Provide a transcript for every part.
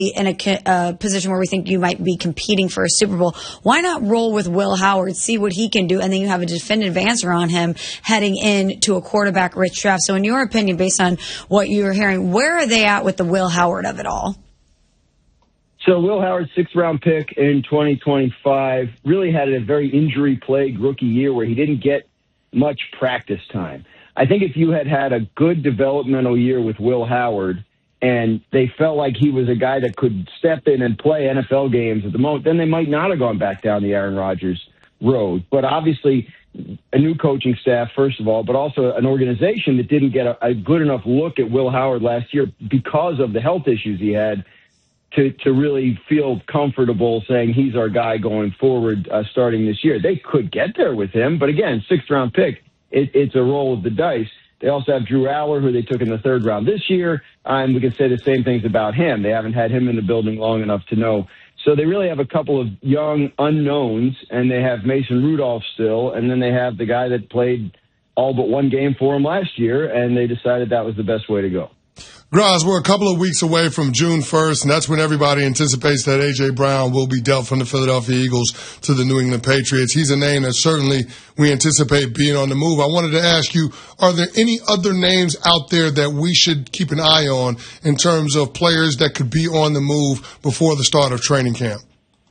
in a position where we think you might be competing for a Super Bowl. Why not roll with Will Howard, see what he can do, and then you have a definitive answer on him heading into a quarterback-rich draft. So in your opinion, based on what you're hearing, where are they at with the Will Howard of it all? So Will Howard, 6th-round pick in 2025, really had a very injury-plagued rookie year where he didn't get much practice time. I think if you had a good developmental year with Will Howard, and they felt like he was a guy that could step in and play NFL games at the moment, then they might not have gone back down the Aaron Rodgers road. But obviously, a new coaching staff, first of all, but also an organization that didn't get a good enough look at Will Howard last year because of the health issues he had to really feel comfortable saying he's our guy going forward starting this year. They could get there with him, but again, 6th-round pick, it's a roll of the dice. They also have Drew Aller, who they took in the 3rd round this year, and we can say the same things about him. They haven't had him in the building long enough to know. So they really have a couple of young unknowns, and they have Mason Rudolph still, and then they have the guy that played all but one game for him last year, and they decided that was the best way to go. Graz, we're a couple of weeks away from June 1st, and that's when everybody anticipates that A.J. Brown will be dealt from the Philadelphia Eagles to the New England Patriots. He's a name that certainly we anticipate being on the move. I wanted to ask you, are there any other names out there that we should keep an eye on in terms of players that could be on the move before the start of training camp?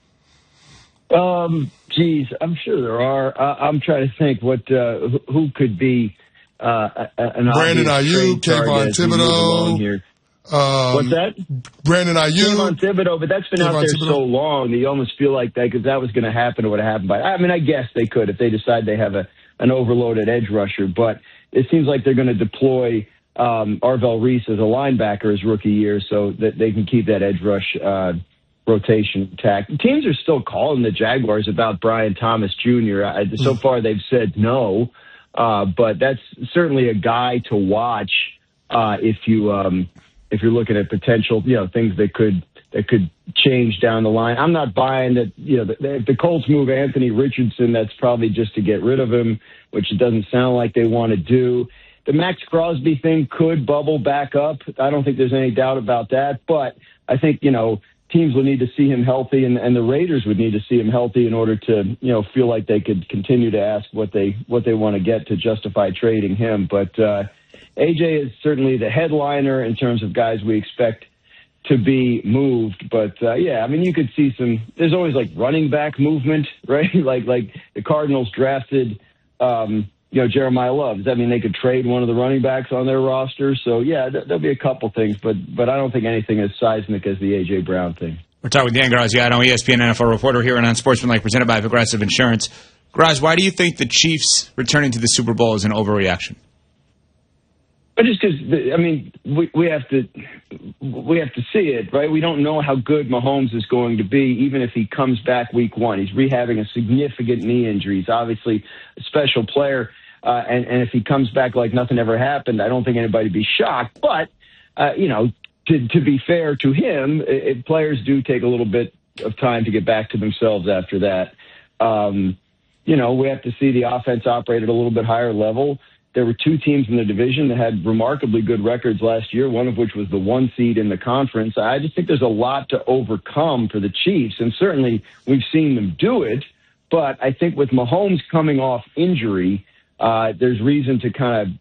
Geez, I'm sure there are. I'm trying to think who could be Brandon Ayuk, Kayvon Thibodeau. What's that? Brandon Ayuk. Kayvon Thibodeau, but that's been out there so long that you almost feel like that because that was going to happen, it would have happened I mean, I guess they could if they decide they have an overloaded edge rusher, but it seems like they're going to deploy Arvell Reese as a linebacker his rookie year so that they can keep that edge rush rotation intact. Teams are still calling the Jaguars about Brian Thomas Jr. So far they've said no. But that's certainly a guy to watch if you're looking at potential, things that could change down the line. I'm not buying that. If the Colts move Anthony Richardson, that's probably just to get rid of him, which it doesn't sound like they want to do. The Max Crosby thing could bubble back up. I don't think there's any doubt about that. But I think teams will need to see him healthy, and the Raiders would need to see him healthy in order to, feel like they could continue to ask what they want to get to justify trading him. But AJ is certainly the headliner in terms of guys we expect to be moved. But you could see there's always like running back movement, right? like the Cardinals drafted, Jeremiah Love. Does that mean they could trade one of the running backs on their roster? So, there'll be a couple things, but I don't think anything as seismic as the A.J. Brown thing. We're talking with Dan Graziano, ESPN NFL reporter here and on Sportsmanlike, presented by Progressive Insurance. Graz, why do you think the Chiefs returning to the Super Bowl is an overreaction? Just because, we have to see it, right? We don't know how good Mahomes is going to be, even if he comes back week one. He's rehabbing a significant knee injury. He's obviously a special player. And if he comes back like nothing ever happened, I don't think anybody would be shocked. But, to be fair to him, players do take a little bit of time to get back to themselves after that. We have to see the offense operate at a little bit higher level. There were two teams in the division that had remarkably good records last year, one of which was the 1 seed in the conference. I just think there's a lot to overcome for the Chiefs, and certainly we've seen them do it. But I think with Mahomes coming off injury, there's reason to kind of